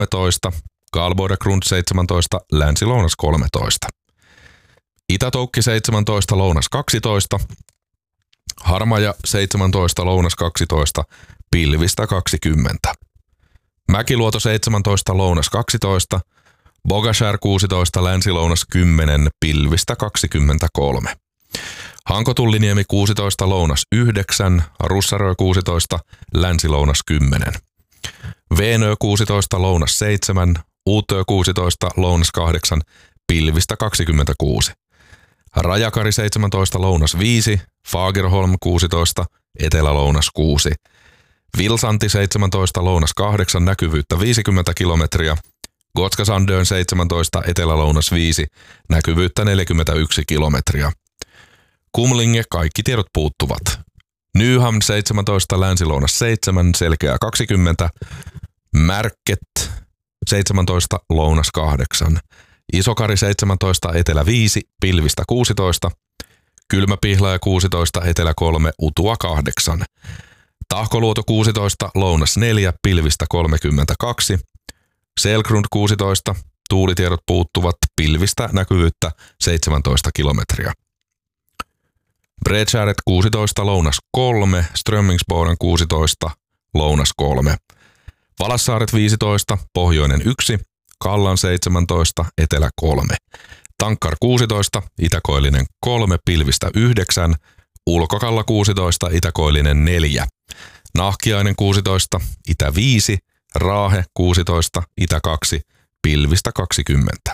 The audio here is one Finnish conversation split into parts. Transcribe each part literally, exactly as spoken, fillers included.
kolmetoista, Karlsborg seitsemäntoista, Länsi-Lounas kolmetoista. Itä-Toukki seitsemäntoista, Lounas kaksitoista, Harmaja seitsemäntoista, Lounas kaksitoista, pilvistä kaksikymmentä. Mäkiluoto seitsemäntoista, Lounas kaksitoista, Bogashär kuusitoista, Länsi-Lounas kymmenen, pilvistä kaksikymmentäkolme. Hankotulliniemi kuusitoista, Lounas yhdeksän, Russarö kuusitoista, Länsi-Lounas kymmenen. Veenö kuusitoista, Lounas seitsemän, Uutö kuusitoista, Lounas kahdeksan, pilvistä kaksikymmentäkuusi. Rajakari seitsemäntoista, Lounas viisi, Fagerholm kuusitoista, Etelä-Lounas kuusi. Vilsanti seitsemäntoista, Lounas kahdeksan, näkyvyyttä viisikymmentä kilometriä. Gotska-Sandön seitsemäntoista, Etelä-Lounas viisi, näkyvyyttä neljäkymmentäyksi kilometriä. Kumlinge kaikki tiedot puuttuvat. Nyhamn seitsemäntoista, Länsi-Lounas seitsemän, selkeää kaksikymmentä. Märket seitsemäntoista, Lounas kahdeksan. Isokari seitsemäntoista, Etelä viisi, pilvistä kuusitoista. Kylmäpihlaja kuusitoista, Etelä kolme, Utua kahdeksan. Tahkoluoto kuusitoista, Lounas neljä, pilvistä kolmekymmentäkaksi. Selgrund kuusitoista, tuulitiedot puuttuvat, pilvistä näkyvyyttä seitsemäntoista kilometriä. Bredskäret kuusitoista, Lounas kolme, Strömmingsboden kuusitoista, Lounas kolme. Valassaaret viisitoista, Pohjoinen yksi, Kallan seitsemäntoista, Etelä kolme. Tankkar kuusitoista, Itäkoillinen kolme, pilvistä yhdeksän. Ulkokalla kuusitoista, Itäkoillinen neljä. Nahkiainen kuusitoista, Itä viisi. Raahe kuusitoista, Itä kaksi, pilvistä kaksikymmentä.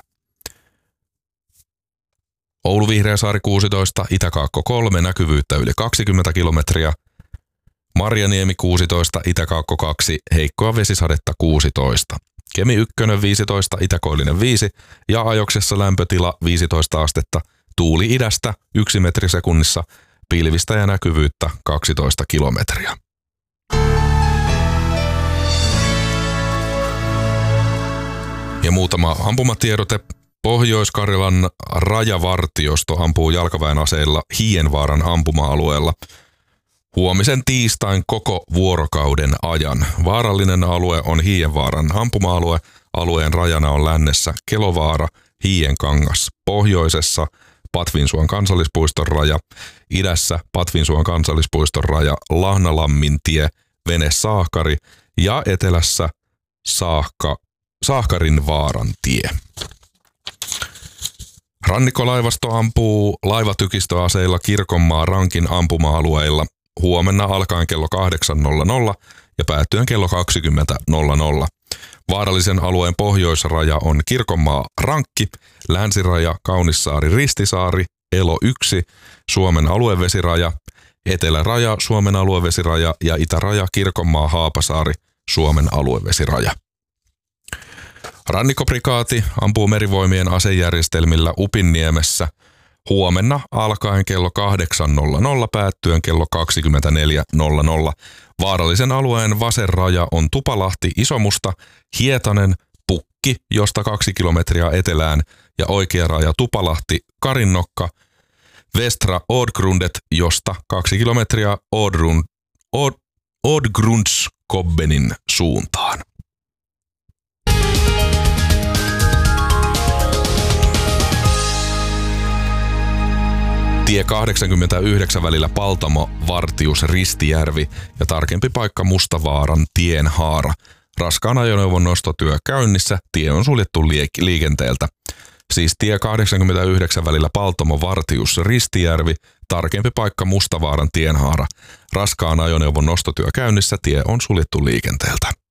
Oulu Vihreäsaari kuusitoista, Itäkaakko kolme, näkyvyyttä yli kaksikymmentä kilometriä. Marjaniemi kuusitoista, Itäkaakko kaksi, heikkoa vesisadetta kuusitoista. Kemi yksi viisitoista, Itäkoillinen viisi ja Ajoksessa lämpötila viisitoista astetta, tuuli idästä yksi metri sekunnissa, pilvistä ja näkyvyyttä kaksitoista kilometriä. Ja muutama ampumatiedote. Pohjois-Karjalan rajavartiosto ampuu jalkaväen aseilla Hiienvaaran ampuma-alueella huomisen tiistain koko vuorokauden ajan. Vaarallinen alue on Hiienvaaran ampuma-alue. Alueen rajana on lännessä Kelovaara, Hiienkangas, pohjoisessa Patvinsuon kansallispuiston raja, idässä Patvinsuon kansallispuiston raja, Lahnalammintie, Vene-Saahkari ja etelässä Saahka, Saahkarin vaaran tie. Rannikkolaivasto ampuu laivatykistöaseilla Kirkonmaa Rankin ampuma-alueilla huomenna alkaen kello kahdeksan nolla nolla ja päättyen kello kaksikymmentä nolla nolla. Vaarallisen alueen pohjoisraja on Kirkonmaa Rankki, länsiraja Kaunissaari Ristisaari, Elo yksi, Suomen aluevesiraja, eteläraja Suomen aluevesiraja ja itäraja Kirkonmaa Haapasaari, Suomen aluevesiraja. Rannikkoprikaati ampuu merivoimien asejärjestelmillä Upinniemessä huomenna alkaen kello kahdeksan nolla nolla päättyen kello kaksikymmentäneljä nolla nolla. Vaarallisen alueen vasenraja on Tupalahti Isomusta, Hietanen, Pukki, josta kaksi kilometriä etelään ja oikea raja Tupalahti Karinnokka, Västra Ådgrundet, josta kaksi kilometriä Ådgrund, Åd, Ådgrundskobbenin suuntaan. Tie kahdeksankymmentäyhdeksän välillä Paltamo, Vartius, Ristijärvi ja tarkempi paikka Mustavaaran tienhaara. Raskaan ajoneuvon nostotyö käynnissä, tie on suljettu liik- liikenteeltä. Siis tie kahdeksankymmentäyhdeksän välillä Paltamo, Vartius, Ristijärvi, tarkempi paikka Mustavaaran tienhaara. Raskaan ajoneuvon nostotyö käynnissä, tie on suljettu liikenteeltä.